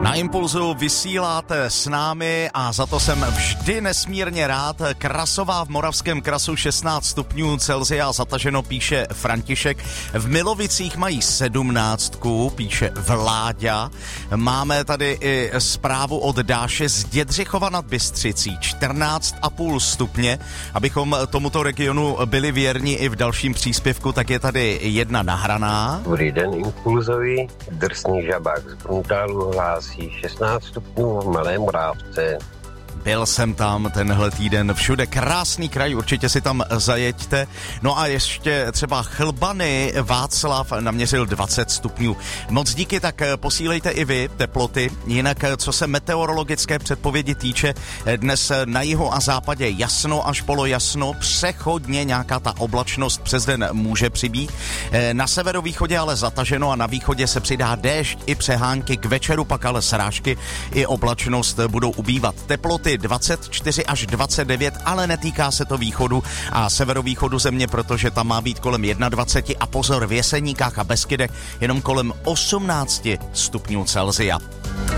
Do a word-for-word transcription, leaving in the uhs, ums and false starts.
Na Impulzu vysíláte s námi a za to jsem vždy nesmírně rád. Krasová v Moravském Krasu šestnáct stupňů Celsia zataženo, píše František. V Milovicích mají sedmnáctku, píše Vláďa. Máme tady i zprávu od Dáše z Dědřichova nad Bystřicí, čtrnáct a půl stupně. Abychom tomuto regionu byli věrni i v dalším příspěvku, tak je tady jedna nahraná. Dobrý den, Impulzovi. Drsný žabák z Bruntálu hlásí šestnáct stupňů v Malé Morávce. Byl jsem tam tenhle týden všude, krásný kraj, určitě si tam zajeďte. No a ještě třeba Chlbany, Václav naměřil dvacet stupňů. Moc díky, tak posílejte i vy teploty. Jinak, co se meteorologické předpovědi týče, dnes na jihu a západě jasno až polojasno, přechodně nějaká ta oblačnost přes den může přibýt. Na severovýchodě ale zataženo a na východě se přidá déšť i přehánky, k večeru pak ale srážky i oblačnost budou ubývat. Teploty dvacet čtyři až dvacet devět, ale netýká se to východu a severovýchodu země, protože tam má být kolem dvacet jedna a pozor, v Jeseníkách a Beskydech jenom kolem osmnáct stupňů Celsia.